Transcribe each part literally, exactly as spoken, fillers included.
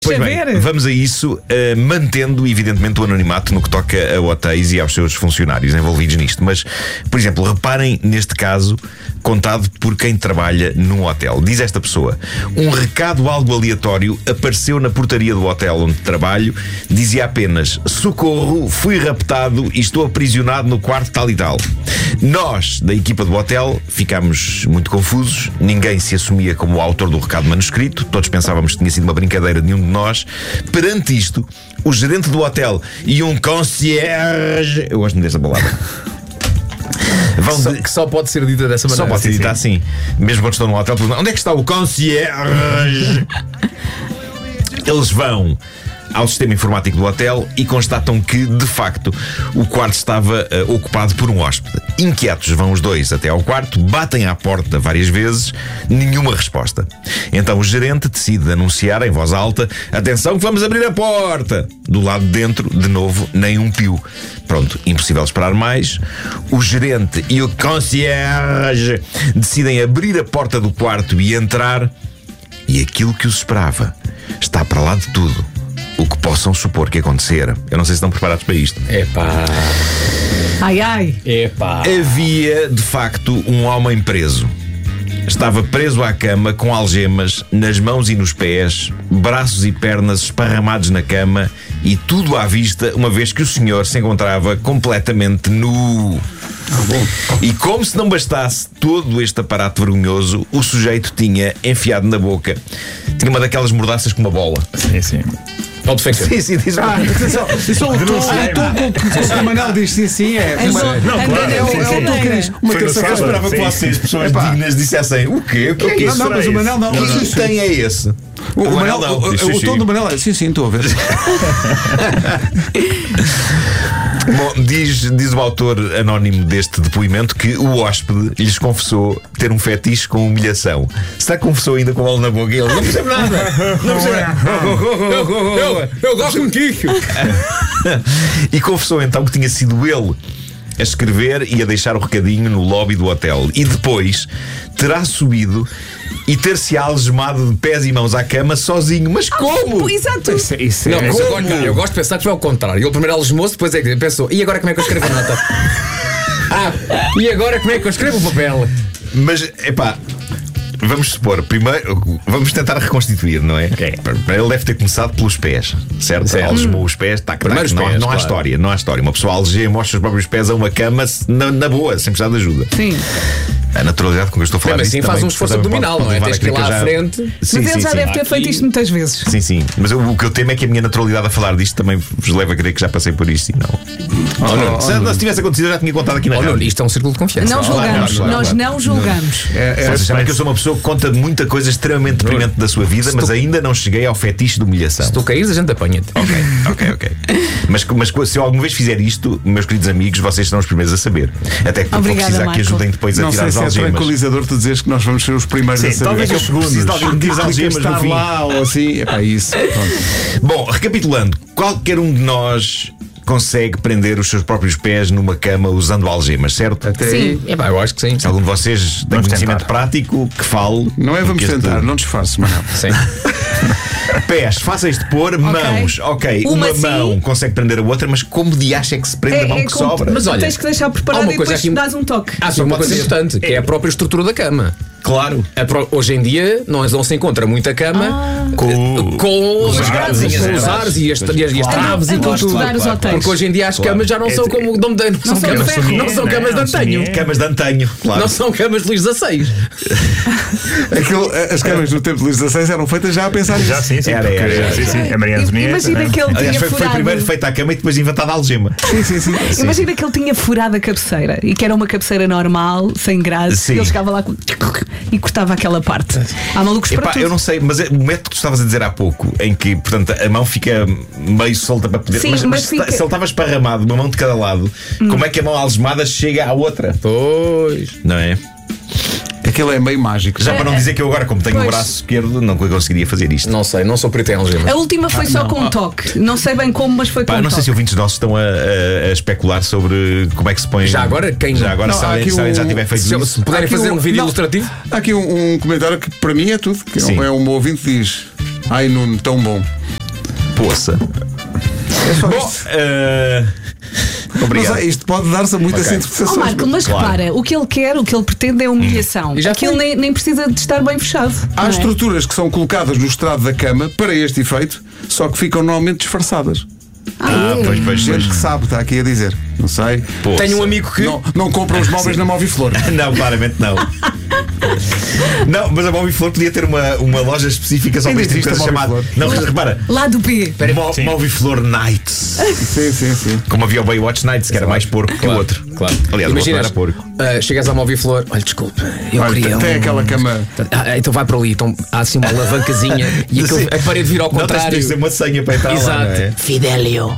pois ver. Bem, vamos a isso, uh, mantendo evidentemente o anonimato no que toca a hotéis e aos seus funcionários envolvidos nisto. Mas, por exemplo, reparem neste caso contado por quem trabalha num hotel. Diz esta pessoa: um recado algo aleatório apareceu na portaria do hotel onde trabalho. Dizia apenas: socorro, fui raptado e estou aprisionado no quarto tal e tal. Nós, da equipa do hotel, ficámos muito confusos. Ninguém se assumia como o autor do recado manuscrito. Todos pensávamos que tinha sido uma brincadeira de nenhum de nós. Perante isto, o gerente do hotel e um concierge, eu gosto dessa palavra, Vão só, de... que só pode ser dita dessa maneira. Só pode ser dita assim. Mesmo quando estão no hotel, onde é que está o concierge? Eles vão ao sistema informático do hotel e constatam que, de facto, o quarto estava uh, ocupado por um hóspede. Inquietos, vão os dois até ao quarto, batem à porta várias vezes, nenhuma resposta. Então o gerente decide anunciar em voz alta: atenção que vamos abrir a porta! Do lado de dentro, de novo, nem um pio. Pronto, impossível esperar mais. O gerente e o concierge decidem abrir a porta do quarto e entrar, e aquilo que os esperava está para lá de tudo o que possam supor que acontecera. Eu não sei se estão preparados para isto. Epá. Ai, ai. Epá. Havia, de facto, um homem preso. Estava preso à cama com algemas nas mãos e nos pés, braços e pernas esparramados na cama e tudo à vista, uma vez que o senhor se encontrava completamente nu. E como se não bastasse todo este aparato vergonhoso, o sujeito tinha enfiado na boca, tinha uma daquelas mordaças com uma bola. Sim, sim. Pode ficar. Sim, sim, diz ah, atenção, isso é o tom que o Manel diz, sim, sim, é. Não, claro, é o tom que diz. Uma terça eu esperava que vocês, pessoas dignas, dissessem: o quê? O que é isso? Não, mas o Manel não. Que isto tem é esse? O, o, Manel, não. O, o, o tom do Manel é: sim, sim, estou a ver. Bom, diz, diz o autor anónimo deste depoimento que o hóspede lhes confessou ter um fetiche com humilhação. Será que confessou ainda com a bola na boca? Ele não percebe nada. Não percebe nada. Eu, eu, eu gosto de um quico. E confessou então que tinha sido ele a escrever e a deixar o recadinho no lobby do hotel. E depois terá subido e ter-se algemado de pés e mãos à cama sozinho. Mas como? Oh, exato. Isso, isso não, é. mas agora, cara, eu gosto de pensar que foi ao contrário. Ele primeiro algemou-se, depois é que pensou: e agora como é que eu escrevo a nota? Ah, e agora como é que eu escrevo o papel? Mas, epá, vamos supor, primeiro, vamos tentar reconstituir, não é? Okay. Ele deve ter começado pelos pés, certo? certo. Algemou os pés, tac, tac, Primeiros não, pés, não há claro. história, não há história. Uma pessoa algema, mostra os próprios pés a uma cama na, na boa, sem precisar de ajuda. Sim. A naturalidade com que eu estou a falar Mas disto assim faz também, um esforço também abdominal, pode, não é? pode Tens que ir lá já... à frente. Sim, mas sim, ele já sim. deve ter Aqui... feito isto muitas vezes. Sim, sim. Mas eu, o que eu temo é que a minha naturalidade a falar disto também vos leva a crer que já passei por isto e não. Oh, não. Se, se tivesse acontecido, eu já tinha contado aqui na Oh, rádio. não, isto é um círculo de confiança. Não julgamos, claro, claro, nós claro. não julgamos. É, é, Vocês sabem que eu sou uma pessoa que conta muita coisa extremamente deprimente da sua vida, mas tu... ainda não cheguei ao fetiche de humilhação. Se tu caíres, a gente apanha-te. Ok, ok, ok. Mas, mas se eu alguma vez fizer isto, meus queridos amigos, vocês serão os primeiros a saber. Até que vou Obrigada, precisar Marco. que ajudem depois a não tirar sei as se é algemas. tranquilizador tu dizeres que nós vamos ser os primeiros Sim, a saber. talvez É eu que preciso de alguém que diz implica algemas no estar fim. lá ou assim. É pá, isso. Pronto. Bom, recapitulando, qualquer um de nós consegue prender os seus próprios pés numa cama usando algemas, certo? Até Sim. aí. É pá, eu acho que sim. Se algum de vocês tem Vamos conhecimento tentar. prático, que fale. Não é vamos porque este- tentar, não disfarce, Manel. Sim. Pés fáceis de pôr, mãos, ok. Uma Uma, sim. mão consegue prender a outra, mas como de acha é que se prende a mão que como- sobra? Mas olha, tens que deixar há preparado uma e coisa depois aqui- dás um toque. Há só uma pode coisa ser. importante, que é a própria estrutura da cama. Claro. A pro- Hoje em dia não, não se encontra muita cama Ah. Com, com, as gradezinhas, com os é. ares e as, e as, e as traves e Andam a tudo. estudar os hotéis. Porque hoje em dia as Claro. camas já não são como não, não, não, são são camas, ferro. não são camas de Não, antanho. sim. camas de antanho, claro. Não são camas de Luís dezasseis. Aquilo, as câmaras do tempo de Luís dezasseis eram feitas já a pensar nisso. Já sim, sim. Era, era, porque- era, sim, era. sim. A Mariana Zuniga. Imagina que ele Aliás, tinha foi, foi furado. primeiro feita a cama e depois inventada a algema. Sim, sim, sim. Imagina que ele tinha furado a cabeceira e que era uma cabeceira normal, sem grade, Sim. e ele chegava lá com... e cortava aquela parte. Há malucos para Epá, tudo. eu não sei, mas é- o método que tu estavas a dizer há pouco, em que, portanto, a mão fica meio solta para poder. Sim, mas mas mas se, fica- se ele estava esparramado, uma mão de cada lado, como é que a mão algemada chega à outra? Pois. Não é? Aquilo é meio mágico. Já para não dizer que eu agora, como tenho o Pois. braço esquerdo, não conseguiria fazer isto. Não sei, não sou perito em algemas. A última foi só com um toque. Não sei bem como, mas foi Pá, com eu um não sei toque. se ouvintes nossos estão a, a- a especular sobre como é que se põe. Já agora, quem- Já agora, Não, se há alguém, aqui se alguém já um- tiver feito Se, isso. se puderem Aqui fazer um- um vídeo não. ilustrativo. Há aqui um, um comentário que para mim é tudo. Que Sim. é um ouvinte que diz: ai, Nuno, tão bom. Poça. É só Bom, isto. uh, obrigado. Mas, é, isto pode dar-se a muitas Ok. interpretações. Oh, Marco, mas Claro. repara, o que ele quer, o que ele pretende é humilhação. E já Aquilo foi. nem, nem precisa de estar bem fechado. Há não é? estruturas que são colocadas no estrado da cama para este efeito, só que ficam normalmente disfarçadas. Ah, é. pois, pois, Gente pois. que sabe, está aqui a dizer. Não sei. Poça. Tenho um amigo que. Não, não compram os móveis na Moviflor. Não, claramente não. Não, mas a Moviflor podia ter uma, uma loja específica só Ainda para este tipo de existe coisa a chamada. Moviflor? Não, repara. Lá do B. Mo Moviflor Nights. Sim, sim, sim. Como havia o Baywatch Nights, que era mais porco que o outro. Claro. Aliás, o outro Imagina, não era porco. uh, chegas à Moviflor, olha, desculpa, eu Olha, queria. tem um- aquela cama. Ah, então vai para ali, então há assim uma alavancazinha e aquilo, a parede vira ao Não tens de contrário. ter uma senha para entrar lá, Exato. não é? Fidelio.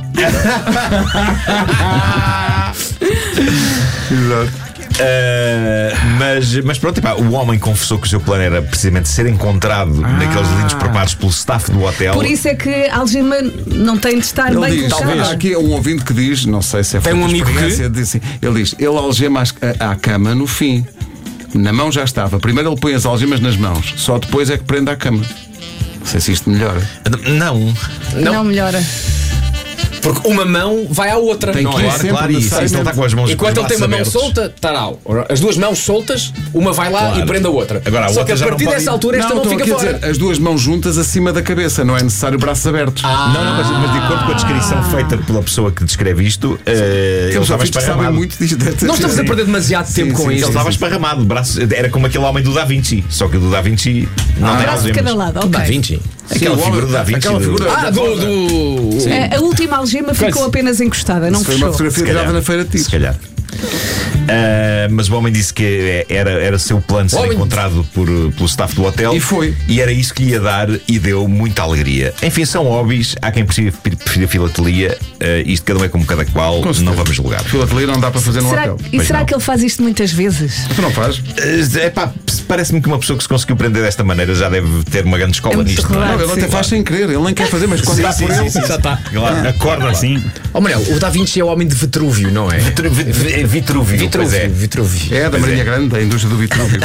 Exato. Uh, mas, mas pronto, epá, o homem confessou que o seu plano era precisamente ser encontrado naqueles lindos preparos pelo staff do hotel. Por isso é que a algema não tem de estar Ele bem diz, colocada. há aqui um ouvinte que diz, não sei se é Tem fruto um de amigo que- experiência, diz assim, ele diz, ele algema as- a- à cama no fim. Na mão já estava. Primeiro ele põe as algemas nas mãos, só depois é que prende à cama. Não sei se isto melhora. Não. Não. Não. melhora. Porque uma mão vai à outra. Tem não que ir é? Claro, sempre claro, e se necessariamente. ele está com as mãos Enquanto com ele os tem uma mão braços abertos. solta, está lá. As duas mãos soltas, uma vai lá Claro. e prende a outra. Agora, a Só outra que a já não partir pode dessa ir. altura esta não, mão estou fica aqui a fora. dizer, as duas mãos juntas acima da cabeça, não é necessário braços abertos. Ah. Não, não, mas, mas de acordo com a descrição feita pela pessoa que descreve isto, eh, ele Temos estava ouvintes que sabem esparramado. muito disto. Não estamos a perder demasiado Sim, tempo com sim, Ele isto. estava esparramado, braço, era como aquele homem do Da Vinci, só que o do Da Vinci não tem Braço de algemas. cada lado, ok. Da Vinci. Aquela Sim, o figura homem- do Da Vinci. aquela do- figura- Ah, do. do... A, a última algema ficou apenas encostada, não Isso foi uma fechou. fotografia Se calhar. tirada na feira de Se tiros. calhar. Ah, mas o homem disse que era, era seu plano ser Homem- encontrado por, pelo staff do hotel. E foi. E era isso que lhe ia dar e deu muita alegria. Enfim, são hobbies. Há quem prefira, prefira filatelia. Ah, isto cada um é como cada qual. Com certeza. Não vamos julgar. Filatelia não dá para fazer no Será, hotel. e Pois será não. que ele faz isto muitas vezes? Tu não faz? É pá, parece-me que uma pessoa que se conseguiu prender desta maneira já deve ter uma grande escola É muito nisto. Não é? raro. Não, ele até sim. faz sem querer, ele nem quer fazer, mas quando Sim, dá sim, por sim, ele. sim, Já está. Claro, acorda assim. Oh, Manel, o Da Vinci é o homem de Vitrúvio, não é? Vitru- vi- vi- Vitrúvio, pois Vitrúvio. é. Vitrúvio. É da Pois Marinha é. Grande, da indústria do Vitrúvio.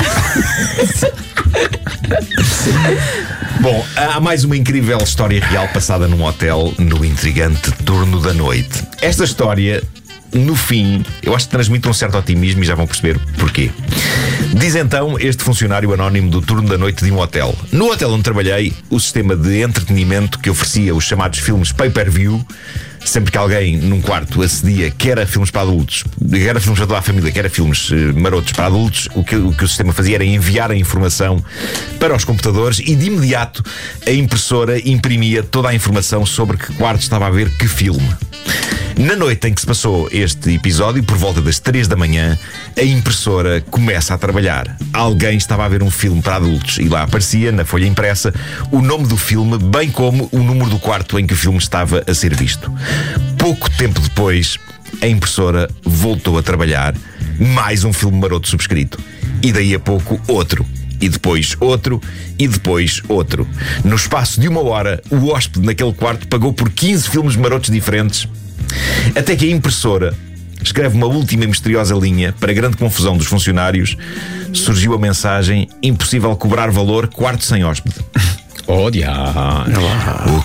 Bom, há mais uma incrível história real passada num hotel no intrigante turno da noite. Esta história, no fim, eu acho que transmite um certo otimismo e já vão perceber porquê. Diz então este funcionário anónimo do turno da noite de um hotel: no hotel onde trabalhei, o sistema de entretenimento que oferecia os chamados filmes pay-per-view, sempre que alguém num quarto acedia, quer a filmes para adultos, quer a filmes para toda a família, quer a filmes eh, marotos para adultos, o que, o que o sistema fazia era enviar a informação para os computadores e de imediato a impressora imprimia toda a informação sobre que quarto estava a ver que filme. Na noite em que se passou este episódio, por volta das três da manhã, a impressora começa a trabalhar. Alguém estava a ver um filme para adultos e lá aparecia, na folha impressa, o nome do filme, bem como o número do quarto em que o filme estava a ser visto. Pouco tempo depois, a impressora voltou a trabalhar, mais um filme maroto subscrito. E daí a pouco, outro. E depois outro, e depois outro. No espaço de uma hora, o hóspede naquele quarto pagou por quinze filmes marotos diferentes. Até que a impressora escreve uma última e misteriosa linha. Para grande confusão dos funcionários, surgiu a mensagem: impossível cobrar valor, quarto sem hóspede. Oh, diabo. O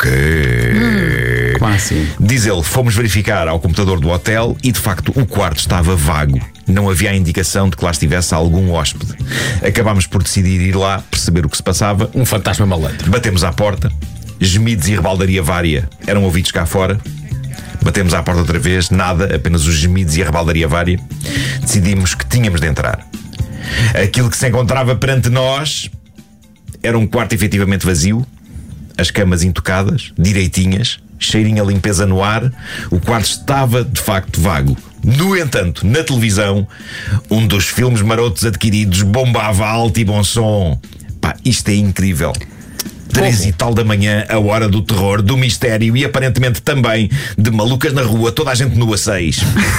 quê? Como assim? Diz ele, fomos verificar ao computador do hotel e de facto o quarto estava vago. Não havia a indicação de que lá estivesse algum hóspede. Acabámos por decidir ir lá, perceber o que se passava. Um fantasma malandro. Batemos à porta. Gemidos e rebaldaria vária eram ouvidos cá fora. Batemos à porta outra vez, nada, apenas os gemidos e a rebaldaria vária. Decidimos que tínhamos de entrar. Aquilo que se encontrava perante nós era um quarto efetivamente vazio, as camas intocadas, direitinhas, cheirinho a limpeza no ar. O quarto estava de facto vago. No entanto, na televisão, um dos filmes marotos adquiridos bombava alto e bom som. Pá, isto é incrível. Três e tal da manhã, a hora do terror, do mistério e aparentemente também de malucas na rua, toda a gente nua seis.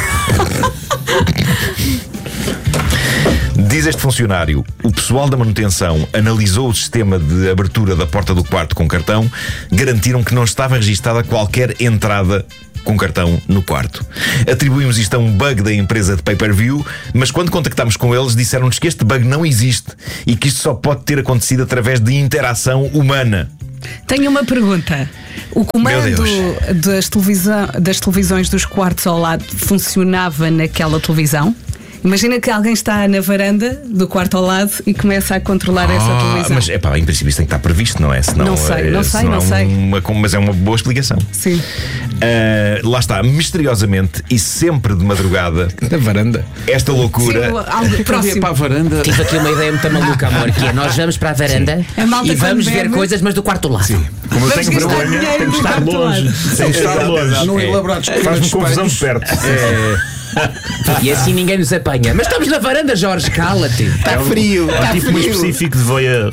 Diz este funcionário: o pessoal da manutenção analisou o sistema de abertura da porta do quarto com cartão, garantiram que não estava registada qualquer entrada com cartão no quarto. Atribuímos isto a um bug da empresa de pay-per-view, mas quando contactámos com eles, disseram-nos que este bug não existe e que isto só pode ter acontecido através de interação humana. Tenho uma pergunta. O comando das, televisão, das televisões dos quartos ao lado funcionava naquela televisão? Imagina que alguém está na varanda do quarto ao lado e começa a controlar ah, essa televisão. Mas, epá, em princípio isso tem que estar previsto, não é? Senão, não sei, não sei, não sei. Uma, mas é uma boa explicação. Sim. Uh, lá está, misteriosamente e sempre de madrugada. Na varanda. Esta loucura. Sim, algo próximo. Para a varanda. Tive aqui uma ideia muito maluca, amor, que é nós vamos para a varanda e vamos ver bebe. coisas, mas do quarto lado. Sim. Como eu Vamos tenho gastar vergonha, dinheiro tenho que no estar quarto longe. lado. Tenho que estar longe. Não É. elaborados. Faz-me confusão de perto. É. E assim ninguém nos apanha. Mas estamos na varanda, Jorge, cala-te. Está frio. É um tipo muito específico de voyeur.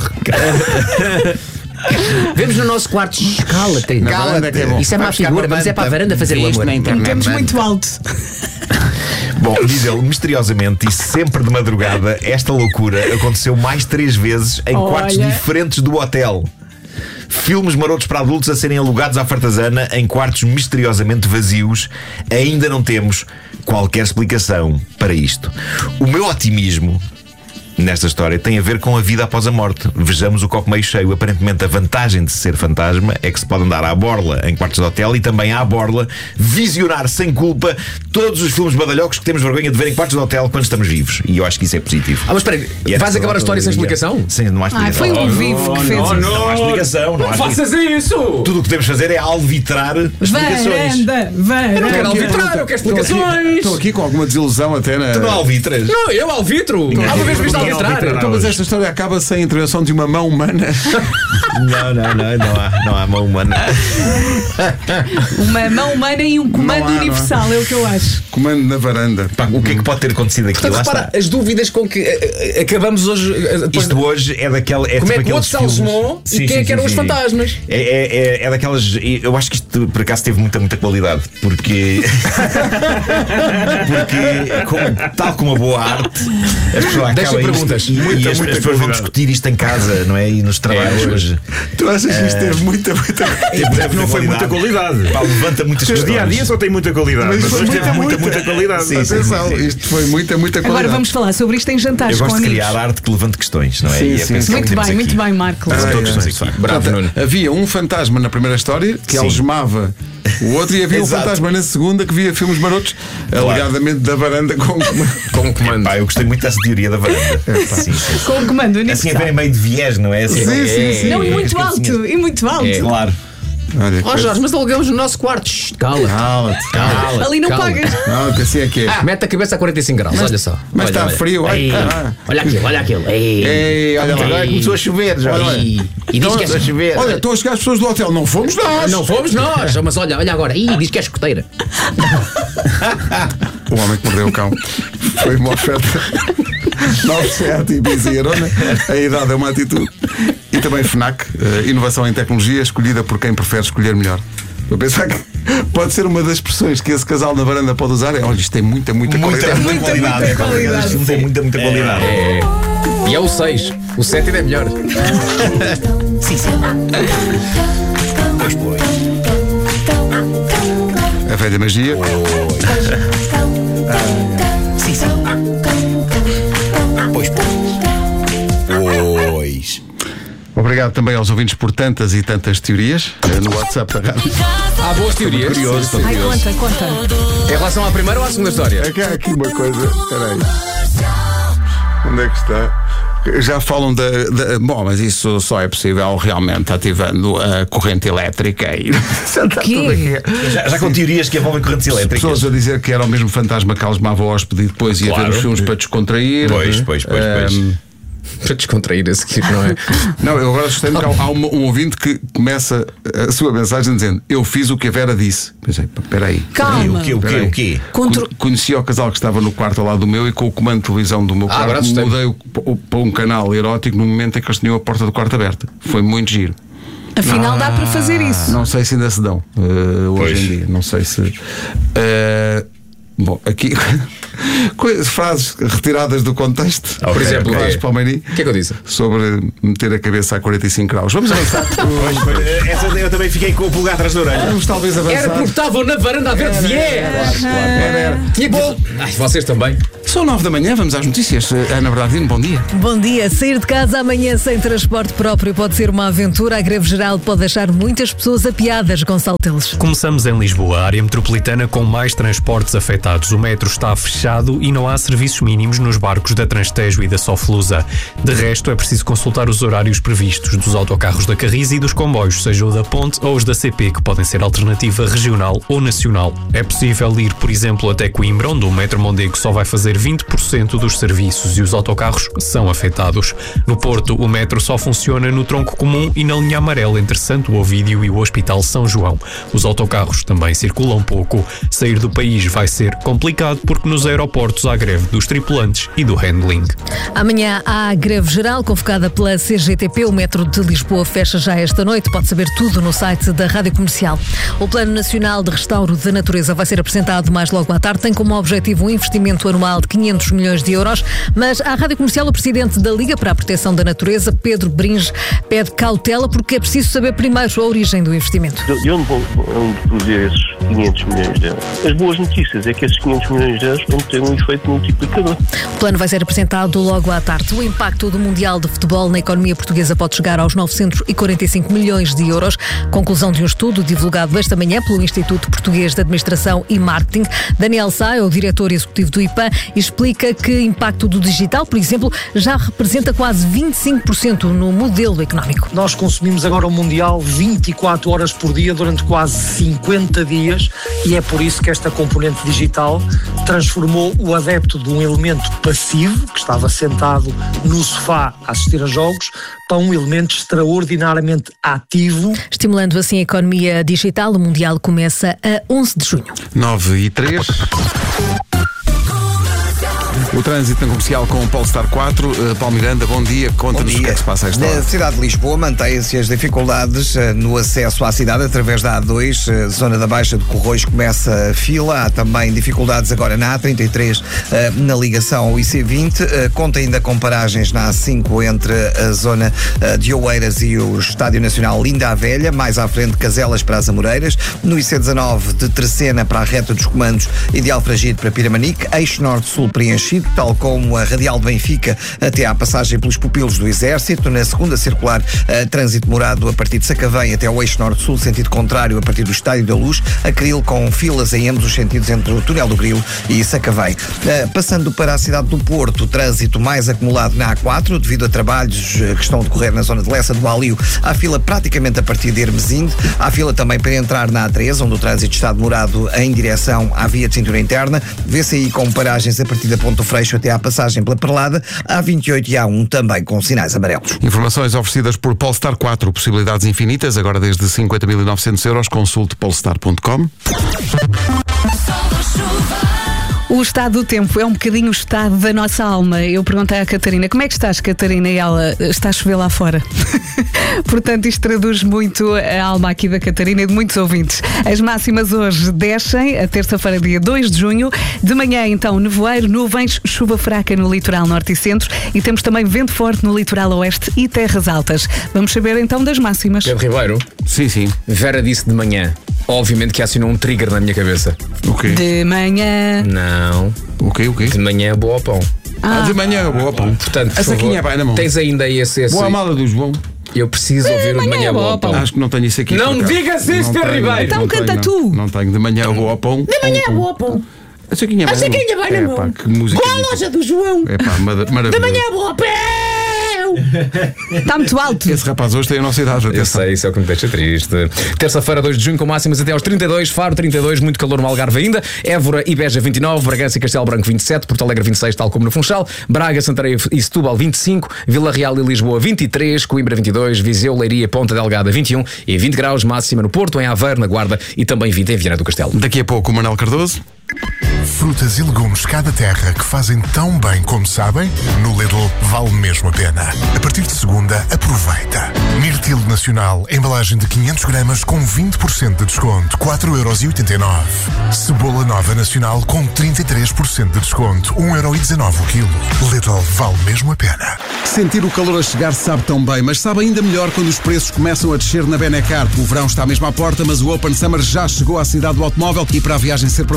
Vemos no nosso quarto. Shhh, Cala-te. Na varanda é que é bom. Isso é má Vai buscar figura, uma vamos é para a manta, varanda fazer o visto amor. na internet. Temos muito alto. Bom, diz ele, misteriosamente e sempre de madrugada, esta loucura aconteceu mais três vezes em Olha. quartos diferentes do hotel. Filmes marotos para adultos a serem alugados à fartazana em quartos misteriosamente vazios. Ainda não temos qualquer explicação para isto. O meu otimismo nesta história tem a ver com a vida após a morte. Vejamos o copo meio cheio. Aparentemente a vantagem de ser fantasma é que se pode andar à borla em quartos de hotel e também à borla visionar sem culpa todos os filmes badalhocos que temos vergonha de ver em quartos de hotel quando estamos vivos. E eu acho que isso é positivo. Ah, mas espera aí, vais acabar a história sem explicação? Sim, não há explicação. Ah, foi um vivo que fez não, isso. Não há explicação. Não há Não explicação. faças isso! Tudo o que temos de fazer é albitrar explicações. Varanda, Eu não quero varanda. arbitrar, eu quero explicações! Estou aqui com alguma desilusão até na. Tu não albitras. Não, eu albitro! Há uma vez viste Ninguém arbitrar! arbitra Então, mas esta história acaba sem a intervenção de uma mão humana. Não, não, não, não há, não há mão humana. Uma mão humana e um comando Não há, não há. universal, é o que eu acho. Comando na varanda. Pá, o que é que pode ter acontecido aqui? Portanto, Lá repara, está. as dúvidas com que eh, eh, acabamos hoje. eh, depois Isto hoje é daquela. É como tipo é que o aqueles outro se algemou filmes- e quem é que eram os sim. fantasmas? É, é, é, é daquelas. Eu acho que isto por acaso teve muita, muita qualidade. Porque. porque, como, tal como a boa arte, as pessoas Deixa acabam perguntas. isto, e, Muita, e as, muita as pessoas vão qualidade. discutir isto em casa, não é? E nos trabalhos hoje. Tu achas que isto teve muita, muita. Teve Não foi muita qualidade. Pá, levanta muitas O questões. dia a dia só tem muita qualidade. Mas Mas, foi hoje muita, teve muita, muita. muita qualidade. Sim, sim. Atenção, isto foi muita, muita qualidade. Agora vamos falar sobre isto em jantares Eu com gosto de amigos. criar arte que levante questões, não é? Sim, E é sim, pensar sim. o que Muito temos bem, aqui. muito bem, Marco. Levantou Ah, questões é. aqui. Bravo, Portanto, Nuno. havia um fantasma na primeira história que Sim. algemava o outro e havia um Exato. fantasma na segunda que via filmes marotos, alegadamente da varanda com. Com o comando. Pá, eu gostei muito dessa teoria da varanda. Sim, sim. Com o comando Assim universal. a ver em meio de viés, não é? Assim, Sim, sim, sim. Não, e muito As cabecinhas. alto, e muito alto. É, claro. Olha, Ó Jorge, mas alugamos no nosso quarto. Shhh, Cala. cala-te. Cala. Ali não cala. pagas. Não, que assim é que é. Ah, mete a cabeça a quarenta e cinco graus, olha só. Mas Olha, está olha. frio, ai, Ei, caralho. olha aquilo, olha aquilo. Ei, Ei, olha lá. Agora começou a chover, já. Olha, Ei, e diz que é chover. Olha, estão a chegar as pessoas do hotel, não fomos nós! Não fomos nós, mas olha, olha agora. Ih, diz que é escoteira. O homem que mordeu o cão. Foi uma oferta. nove sete e Ibiza e Arona. A idade é uma atitude. E também FNAC, eh, inovação em tecnologia, escolhida por quem prefere escolher melhor. Vou pensar que pode ser uma das expressões que esse casal na varanda pode usar. É, olha, isto tem muita, muita, Muita, qualidade. muita qualidade. muita É qualquer qualidade. coisa. Este filme tem muita, muita qualidade. E é o seis. O sete ainda é melhor. Sim, sim. Pois, pois. A velha magia. Sim, sim. Pois, pois. Pois. Obrigado também aos ouvintes por tantas e tantas teorias eh, no WhatsApp da rádio. Há boas teorias. Curioso, estou Ai, curioso. conta, conta. Em relação à primeira ou à segunda história? É que há aqui uma coisa. Espera aí. Onde é que está? Já falam da, da- Bom, mas isso só é possível realmente ativando a corrente elétrica e. Já está Quê? tudo aqui. Já, já com teorias que envolvem correntes elétricas. Pessoas a dizer que era o mesmo fantasma que algemava o hóspede e depois ia Claro. ver os filmes para descontrair. Pois, pois, pois, pois. Ahm, Para descontrair esse tipo, não é? Não, eu agora assustei-me que há, há um, um ouvinte que começa a sua mensagem dizendo: eu fiz o que a Vera disse. Pensei, pá, espera aí. Calma. O quê? O quê? Peraí. O quê? Contro- Con- Conheci o casal que estava no quarto ao lado do meu e com o comando de televisão do meu Ah, agora quarto assustei-me. mudei o, o- para um canal erótico no momento em que eles tinham a porta do quarto aberta. Foi muito giro. Afinal, dá para fazer isso. Não sei se ainda se dão eh, hoje Pois. em dia. Não sei se. eh, bom, aqui. coisas- frases retiradas do contexto. Ok, Por exemplo, Vasco é- Palmeirim, o que é que eu disse? sobre meter a cabeça a quarenta e cinco graus. Vamos avançar. Pois, pois, essa eu também fiquei com o pulgar atrás da orelha. Vamos talvez avançar. Era porque estavam na varanda a ver de viés. Era, era. Tinha que... Ai, vocês também. São nove da manhã, vamos às notícias. Ana Bernardino, bom dia. Bom dia. Sair de casa amanhã sem transporte próprio pode ser uma aventura. A greve geral pode deixar muitas pessoas apiadas, Gonçalo Teles. Começamos em Lisboa, a área metropolitana com mais transportes afetados. O metro está fechado e não há serviços mínimos nos barcos da Transtejo e da Soflusa. De resto, é preciso consultar os horários previstos dos autocarros da Carris e dos comboios, seja o da Ponte ou os da C P, que podem ser alternativa regional ou nacional. É possível ir, por exemplo, até Coimbra, onde o metro Mondego só vai fazer vinte por cento dos serviços e os autocarros são afetados. No Porto, o metro só funciona no tronco comum e na linha amarela entre Santo Ovídio e o Hospital São João. Os autocarros também circulam pouco. Sair do país vai ser complicado porque nos aeroportos há greve dos tripulantes e do handling. Amanhã há greve geral convocada pela C G T P. O metro de Lisboa fecha já esta noite. Pode saber tudo no site da Rádio Comercial. O Plano Nacional de Restauro da Natureza vai ser apresentado mais logo à tarde. Tem como objetivo um investimento anual de quinhentos milhões de euros, mas à Rádio Comercial o presidente da Liga para a Proteção da Natureza, Pedro Bringe, pede cautela porque é preciso saber primeiro a origem do investimento. De onde vão produzir esses quinhentos milhões de euros? As boas notícias é que esses quinhentos milhões de euros vão ter um efeito multiplicador. O plano vai ser apresentado logo à tarde. O impacto do Mundial de Futebol na economia portuguesa pode chegar aos novecentos e quarenta e cinco milhões de euros. Conclusão de um estudo divulgado esta manhã pelo Instituto Português de Administração e Marketing. Daniel Sá é o diretor executivo do I P A e explica que o impacto do digital, por exemplo, já representa quase vinte e cinco por cento no modelo económico. Nós consumimos agora o Mundial vinte e quatro horas por dia durante quase cinquenta dias e é por isso que esta componente digital transformou o adepto de um elemento passivo, que estava sentado no sofá a assistir a jogos, para um elemento extraordinariamente ativo. Estimulando assim a economia digital, o Mundial começa a onze de junho. nove e três. O trânsito na Comercial com o Polestar quatro. Uh, Paulo Miranda, bom dia. Conta-nos o que é que se passa a esta hora. Na cidade de Lisboa mantêm-se as dificuldades uh, no acesso à cidade através da A dois, uh, zona da Baixa de Corroios começa a fila. Há também dificuldades agora na A trinta e três, uh, na ligação ao I C vinte. Uh, conta ainda com paragens na A cinco entre a zona uh, de Oeiras e o Estádio Nacional Linda a Velha, mais à frente Caselas para as Amoreiras. No I C dezanove de Terceira para a reta dos Comandos e de Alfragide para Piramanique. Eixo Norte-Sul preenchido, tal como a Radial de Benfica até à passagem pelos pupilos do Exército. Na segunda circular, uh, trânsito demorado a partir de Sacavém até ao eixo norte-sul, sentido contrário a partir do Estádio da Luz. Acril com filas em ambos os sentidos entre o Túnel do Grilo e Sacavém. Uh, passando para a cidade do Porto, trânsito mais acumulado na A quatro, devido a trabalhos uh, que estão a decorrer na zona de Lessa do Alio. Há fila praticamente a partir de Hermesinde. Há fila também para entrar na A três, onde o trânsito está demorado em direção à via de cintura interna. Vê-se aí com paragens a partir da Ponto Freixo até à passagem pela Perlada. A vinte e oito e A um também com sinais amarelos. Informações oferecidas por Polestar quatro, possibilidades infinitas, agora desde cinquenta mil e novecentos euros. Consulte polestar ponto com. O estado do tempo é um bocadinho o estado da nossa alma. Eu perguntei à Catarina, como é que estás, Catarina? E ela, está a chover lá fora. Portanto, isto traduz muito a alma aqui da Catarina e de muitos ouvintes. As máximas hoje descem, a terça-feira, dia dois de junho. De manhã, então, nevoeiro, nuvens, chuva fraca no litoral norte e centro e temos também vento forte no litoral oeste e terras altas. Vamos saber, então, das máximas. Pedro Ribeiro. Sim, sim. Vera disse de manhã. Obviamente que acionou um trigger na minha cabeça. O quê? De manhã. Não. O quê, o quê? De manhã, boa ao pão. Ah, ah de manhã, boa ao pão. Portanto, a saquinha vai na mão. Tens ainda esse... esse... Boa mala do João. Eu preciso de ouvir o de manhã, boa ao pão. Acho que não tenho isso aqui. Não me digas isso, Pedro Ribeiro. Então canta tu. Não tenho. De manhã, boa ao pão. De manhã, boa ao pão. A saquinha vai na mão. A saquinha vai na mão. É pá, que música. Com a loja do João. É pá, maravilhoso. De manhã, boa ao pão. Está muito alto. Esse rapaz hoje tem a nossa idade. Eu sei, isso é o que me deixa triste. Terça-feira, dois de junho, com máximas até aos trinta e dois. Faro, trinta e dois, muito calor no Algarve ainda. Évora e Beja, vinte e nove. Bragança e Castelo Branco, vinte e sete. Porto Alegre, vinte e seis, tal como no Funchal. Braga, Santarém e Setúbal, vinte e cinco. Vila Real e Lisboa, vinte e três. Coimbra, vinte e dois. Viseu, Leiria, Ponta Delgada, vinte e um. E vinte graus máxima no Porto, em Aveiro, na Guarda e também vinte em Viana do Castelo. Daqui a pouco o Manuel Cardoso. Frutas e legumes cá da terra que fazem tão bem como sabem, no Lidl vale mesmo a pena. A partir de segunda, aproveita. Mirtilo Nacional, embalagem de quinhentos gramas com vinte por cento de desconto, quatro euros e oitenta e nove. Cebola Nova Nacional com trinta e três por cento de desconto, um euro e dezanove o quilo. Lidl vale mesmo a pena. Sentir o calor a chegar sabe tão bem, mas sabe ainda melhor quando os preços começam a descer na Benecar. O verão está mesmo à porta, mas o Open Summer já chegou à cidade do automóvel e para a viagem ser perfeita só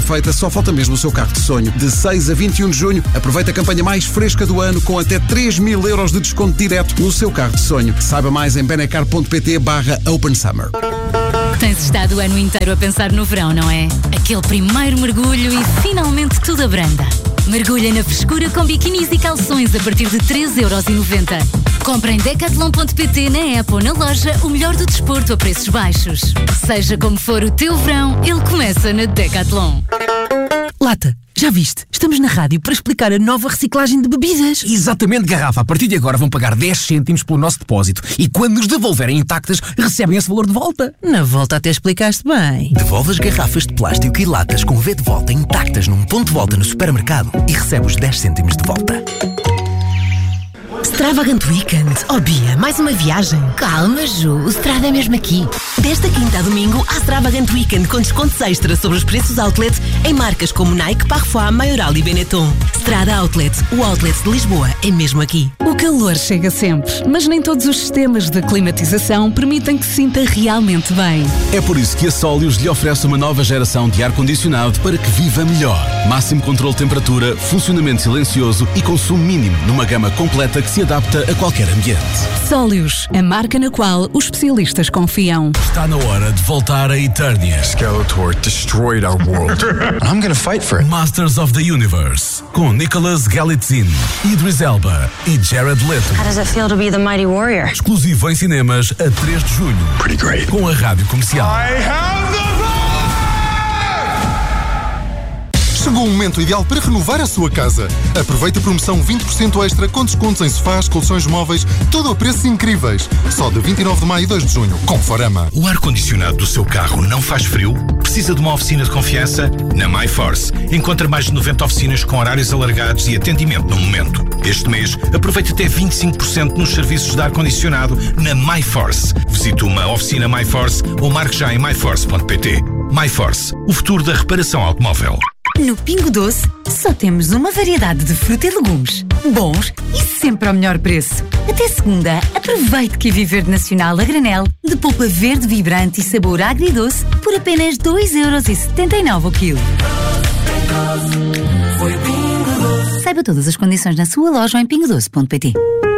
Só falta mesmo o seu carro de sonho. De seis a vinte e um de junho, aproveita a campanha mais fresca do ano com até três mil euros de desconto direto no seu carro de sonho. Saiba mais em benecar.pt barra Open Summer. Tens estado o ano inteiro a pensar no verão, não é? Aquele primeiro mergulho e finalmente tudo abranda. Mergulha na frescura com biquinis e calções a partir de três euros e noventa. Compra em decathlon ponto pt, na app ou na loja o melhor do desporto a preços baixos. Seja como for o teu verão, ele começa na Decathlon. Lata, já viste? Estamos na rádio para explicar a nova reciclagem de bebidas. Exatamente, Garrafa. A partir de agora vão pagar dez cêntimos pelo nosso depósito e quando nos devolverem intactas, recebem esse valor de volta. Na volta até explicaste bem. Devolve as garrafas de plástico e latas com V de volta intactas num ponto de volta no supermercado e recebe os dez cêntimos de volta. Extravagant Weekend. Oh, Bia, mais uma viagem. Calma, Ju, o Strada é mesmo aqui. Desta quinta a domingo, há Extravagant Weekend com descontos extra sobre os preços outlet em marcas como Nike, Parfois, Maioral e Benetton. Strada Outlet, o outlet de Lisboa, é mesmo aqui. O calor chega sempre, mas nem todos os sistemas de climatização permitem que se sinta realmente bem. É por isso que a Solius lhe oferece uma nova geração de ar-condicionado para que viva melhor. Máximo controle de temperatura, funcionamento silencioso e consumo mínimo numa gama completa que se adapta a qualquer ambiente. Solius, a marca na qual os especialistas confiam. Está na hora de voltar a Eternia. Skeletor destroyed our world. I'm gonna fight for it. Masters of the Universe, com Nicholas Galitzine, Idris Elba e Jared Leto. How does it feel to be the mighty warrior? Exclusivo em cinemas a três de junho. Pretty great. Com a Rádio Comercial. I have the Chegou o momento ideal para renovar a sua casa. Aproveite a promoção vinte por cento extra com descontos em sofás, colchões móveis, tudo a preços incríveis. Só de vinte e nove de maio e dois de junho, com Forama. O ar-condicionado do seu carro não faz frio? Precisa de uma oficina de confiança? Na MyForce. Encontra mais de noventa oficinas com horários alargados e atendimento no momento. Este mês, aproveite até vinte e cinco por cento nos serviços de ar-condicionado na MyForce. Visite uma oficina MyForce ou marque já em my force ponto pt. MyForce, o futuro da reparação automóvel. No Pingo Doce, só temos uma variedade de fruta e legumes. Bons e sempre ao melhor preço. Até segunda, aproveite que Kiwi Verde Nacional a granel, de polpa verde vibrante e sabor agridoce, por apenas dois euros e setenta e nove o quilo. Saiba todas as condições na sua loja ou em pingo doce ponto pt.